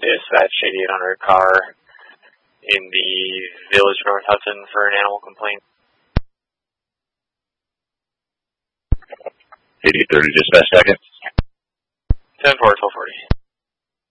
Dispatch 8800 car in the Village North Hudson for an animal complaint. 8030 dispatch second. 10-4,